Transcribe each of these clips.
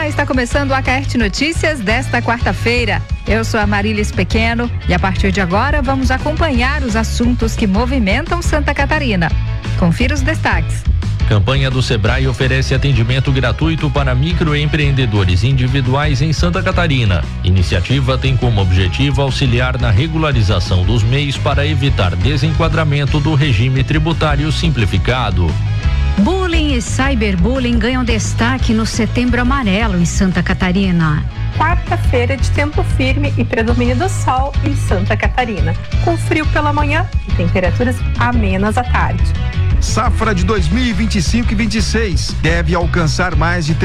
está começando o Acaerte Notícias desta quarta-feira. Eu sou a Marílis Pequeno e a partir de agora vamos acompanhar os assuntos que movimentam Santa Catarina. Confira os destaques. Campanha do Sebrae oferece atendimento gratuito para microempreendedores individuais em Santa Catarina. Iniciativa tem como objetivo auxiliar na regularização dos MEIs para evitar desenquadramento do regime tributário simplificado. Bullying e cyberbullying ganham destaque no Setembro Amarelo em Santa Catarina. Quarta-feira de tempo firme e predomínio do sol em Santa Catarina, com frio pela manhã e temperaturas amenas à tarde. Safra de 2025 e 26 deve alcançar mais de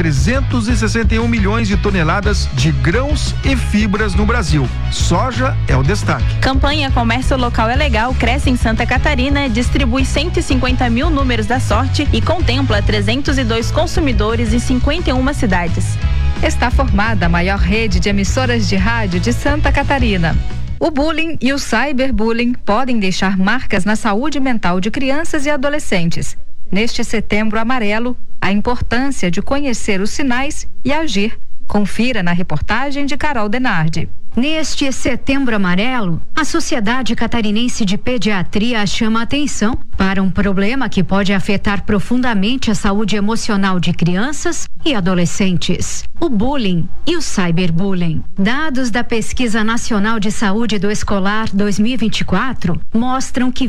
361 milhões de toneladas de grãos e fibras no Brasil. Soja é o destaque. Campanha Comércio Local é Legal cresce em Santa Catarina, distribui 150 mil números da sorte e contempla 302 consumidores em 51 cidades. Está formada a maior rede de emissoras de rádio de Santa Catarina. O bullying e o cyberbullying podem deixar marcas na saúde mental de crianças e adolescentes. Neste Setembro Amarelo, a importância de conhecer os sinais e agir. Confira na reportagem de Carol Denardi. Neste Setembro Amarelo, a Sociedade Catarinense de Pediatria chama a atenção para um problema que pode afetar profundamente a saúde emocional de crianças e adolescentes: o bullying e o cyberbullying. Dados da Pesquisa Nacional de Saúde do Escolar 2024 mostram que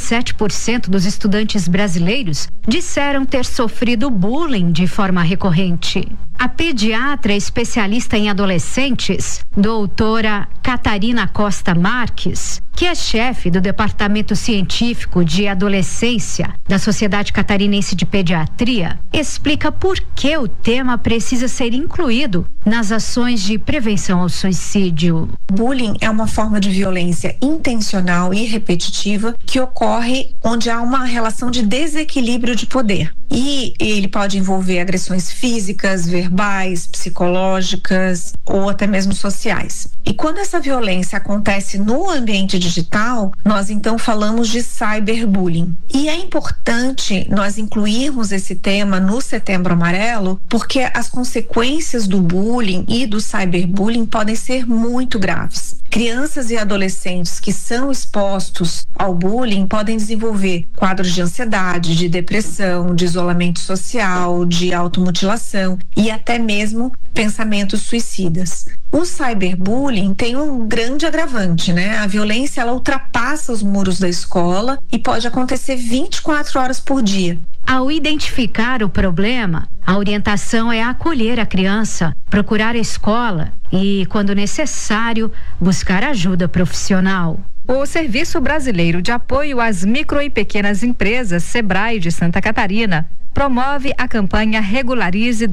27% dos estudantes brasileiros disseram ter sofrido bullying de forma recorrente. A pediatra especialista em adolescentes, doutora Catarina Costa Marques, que é chefe do Departamento Científico de Adolescência da Sociedade Catarinense de Pediatria, explica por que o tema precisa ser incluído nas ações de prevenção ao suicídio. Bullying é uma forma de violência intencional e repetitiva que ocorre onde há uma relação de desequilíbrio de poder. E ele pode envolver agressões físicas, verbais, psicológicas ou até mesmo sociais. E quando essa violência acontece no ambiente digital, nós então falamos de cyberbullying. E é importante nós incluirmos esse tema no Setembro Amarelo, porque as consequências do bullying e do cyberbullying podem ser muito graves. Crianças e adolescentes que são expostos ao bullying podem desenvolver quadros de ansiedade, de depressão, de isolamento social, de automutilação e até mesmo pensamentos suicidas. O cyberbullying tem um grande agravante, né? A violência, ela ultrapassa os muros da escola e pode acontecer 24 horas por dia. Ao identificar o problema, a orientação é acolher a criança, procurar a escola e, quando necessário, buscar ajuda profissional. O Serviço Brasileiro de Apoio às Micro e Pequenas Empresas, Sebrae de Santa Catarina, promove a campanha Regularize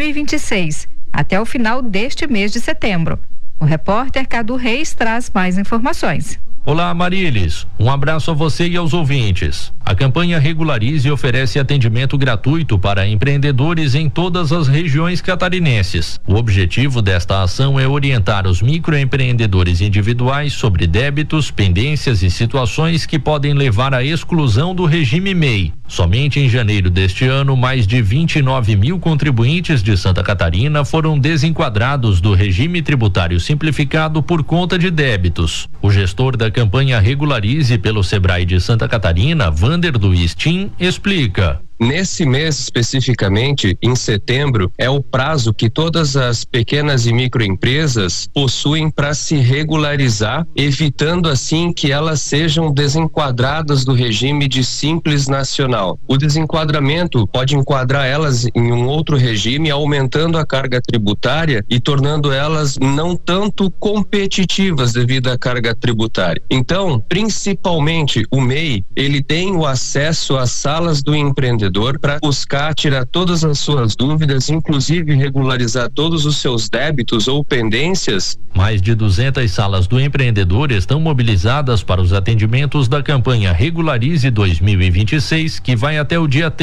2026, até o final deste mês de setembro. O repórter Cadu Reis traz mais informações. Olá, Marílis. Um abraço a você e aos ouvintes. A campanha Regularize oferece atendimento gratuito para empreendedores em todas as regiões catarinenses. O objetivo desta ação é orientar os microempreendedores individuais sobre débitos, pendências e situações que podem levar à exclusão do regime MEI. Somente em janeiro deste ano, mais de 29 mil contribuintes de Santa Catarina foram desenquadrados do regime tributário simplificado por conta de débitos. O gestor da campanha Regularize pelo Sebrae de Santa Catarina, Vander Luiz Tim, explica. Nesse mês especificamente, em setembro, é o prazo que todas as pequenas e microempresas possuem para se regularizar, evitando assim que elas sejam desenquadradas do regime de Simples Nacional. O desenquadramento pode enquadrar elas em um outro regime, aumentando a carga tributária e tornando elas não tanto competitivas devido à carga tributária. Então, principalmente o MEI, ele tem o acesso às salas do empreendedor para buscar tirar todas as suas dúvidas, inclusive regularizar todos os seus débitos ou pendências. Mais de 200 salas do empreendedor estão mobilizadas para os atendimentos da campanha Regularize 2026, que vai até o dia